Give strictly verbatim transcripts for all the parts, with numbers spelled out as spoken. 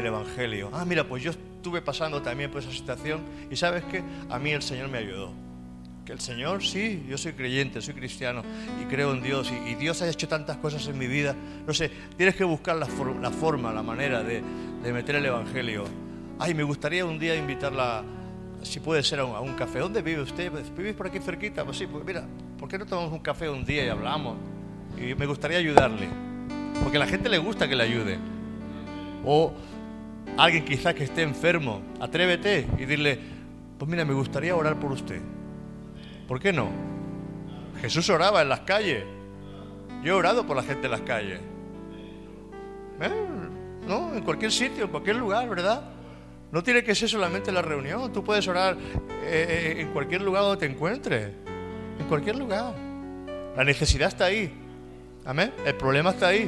del Evangelio. Ah, mira, pues yo estuve pasando también por esa situación y ¿sabes qué? A mí el Señor me ayudó. Que el Señor, sí, yo soy creyente, soy cristiano y creo en Dios y, y Dios ha hecho tantas cosas en mi vida. No sé, tienes que buscar la, for, la forma, la manera de, de meter el Evangelio. Ay, me gustaría un día invitarla, si puede ser, a un, a un café. ¿Dónde vive usted? Pues, ¿vivís por aquí cerquita? Pues sí, pues mira, ¿por qué no tomamos un café un día y hablamos? Y me gustaría ayudarle, porque a la gente le gusta que le ayude. O alguien quizás que esté enfermo, atrévete y dile, pues mira, me gustaría orar por usted. ¿Por qué no? Jesús oraba en las calles. Yo he orado por la gente en las calles. ¿Eh? ¿No? En cualquier sitio, en cualquier lugar, ¿verdad? No tiene que ser solamente en la reunión. Tú puedes orar eh, en cualquier lugar donde te encuentres. En cualquier lugar. La necesidad está ahí. ¿Amén? El problema está ahí.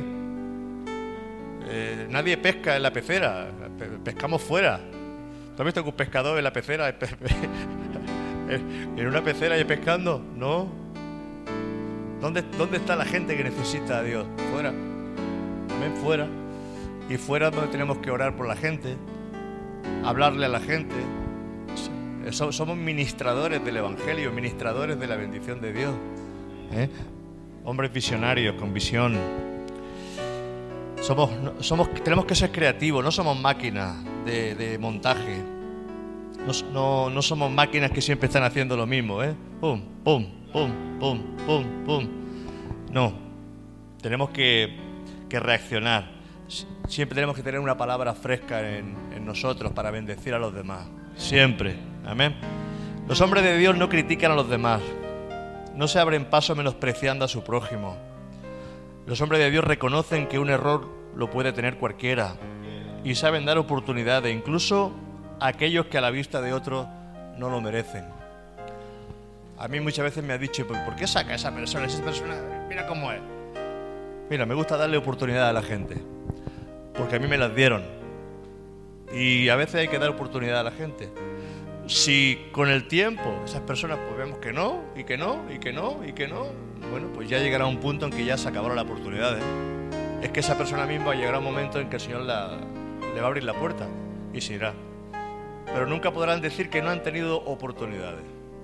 Eh, nadie pesca en la pecera. Pescamos fuera. ¿Tú has visto que un pescador en la pecera... ¿En una pecera y pescando? No. ¿Dónde, ¿Dónde está la gente que necesita a Dios? Fuera. También fuera. Y fuera donde tenemos que orar por la gente, hablarle a la gente. Somos ministradores del Evangelio, ministradores de la bendición de Dios. ¿Eh? Hombres visionarios, con visión. Somos, somos, tenemos que ser creativos, no somos máquinas de, de montaje. No, no, no somos máquinas que siempre están haciendo lo mismo, ¿eh? Pum, pum, pum, pum, pum, pum. No, tenemos que, que reaccionar. Siempre tenemos que tener una palabra fresca en, en nosotros para bendecir a los demás. Siempre, amén. Los hombres de Dios no critican a los demás. No se abren paso menospreciando a su prójimo. Los hombres de Dios reconocen que un error lo puede tener cualquiera y saben dar oportunidades, incluso a aquellos que a la vista de otros no lo merecen. A mí muchas veces me ha dicho, ¿por qué saca a esa persona? Esa persona, mira cómo es. Mira, me gusta darle oportunidad a la gente, porque a mí me las dieron. Y a veces hay que dar oportunidad a la gente. Si con el tiempo esas personas pues vemos que no, y que no, y que no, y que no, bueno, pues ya llegará un punto en que ya se acabaron las oportunidades. Es que esa persona misma llegará un momento en que el Señor la, le va a abrir la puerta y se irá. Pero nunca podrán decir que no han tenido oportunidades.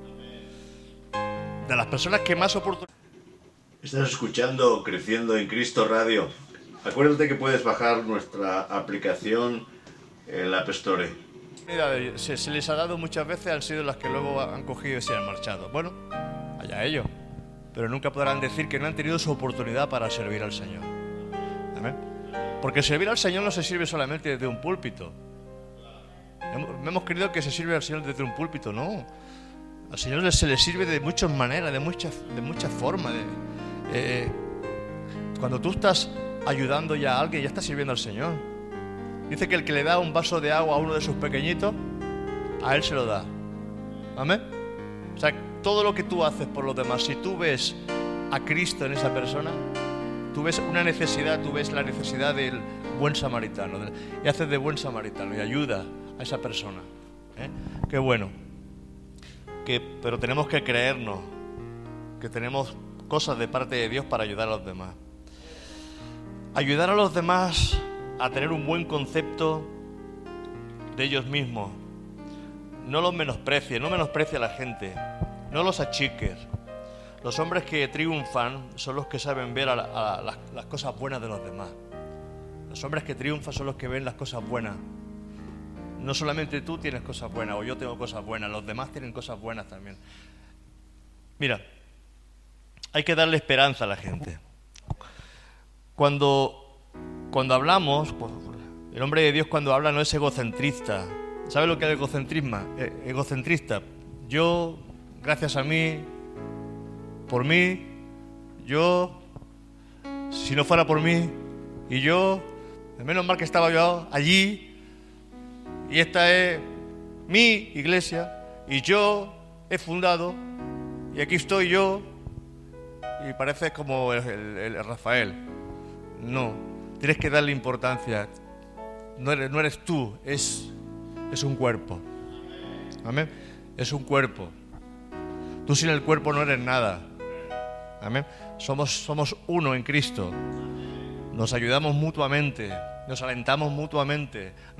De las personas que más oportunidades... Estás escuchando Creciendo en Cristo Radio. Acuérdate que puedes bajar nuestra aplicación en la App Store. Se, se les ha dado muchas veces, han sido las que luego han cogido y se han marchado. Bueno, allá ellos. Pero nunca podrán decir que no han tenido su oportunidad para servir al Señor. ¿Amén? Porque servir al Señor no se sirve solamente desde un púlpito. Hemos, hemos creído que se sirve al Señor desde un púlpito, no. Al Señor se le sirve de muchas maneras, de muchas, de muchas formas. De, eh, cuando tú estás ayudando ya a alguien, ya estás sirviendo al Señor. Dice que el que le da un vaso de agua a uno de sus pequeñitos, a él se lo da. ¿Amén? O sea, todo lo que tú haces por los demás, si tú ves a Cristo en esa persona, tú ves una necesidad, tú ves la necesidad del buen samaritano, y haces de buen samaritano y ayuda a esa persona. ¿Eh? Qué bueno. Que, pero tenemos que creernos que tenemos cosas de parte de Dios para ayudar a los demás. Ayudar a los demás a tener un buen concepto de ellos mismos. No los menosprecies, no menosprecies a la gente, no los achiques. Los hombres que triunfan son los que saben ver a la, a las, las cosas buenas de los demás. Los hombres que triunfan son los que ven las cosas buenas. No solamente tú tienes cosas buenas o yo tengo cosas buenas, los demás tienen cosas buenas también. Mira, hay que darle esperanza a la gente. Cuando, cuando hablamos, pues, el hombre de Dios cuando habla no es egocentrista. ¿Sabe lo que es egocentrismo? Eh, egocentrista. Yo, gracias a mí, por mí, yo, si no fuera por mí, y yo, menos mal que estaba yo allí, y esta es mi iglesia, y yo he fundado, y aquí estoy yo, y pareces como el, el, el Rafael. No, tienes que darle importancia. No eres, no eres tú, es, es un cuerpo. Amén. Es un cuerpo. Tú sin el cuerpo no eres nada. Amén. Somos, somos uno en Cristo. Nos ayudamos mutuamente, nos alentamos mutuamente.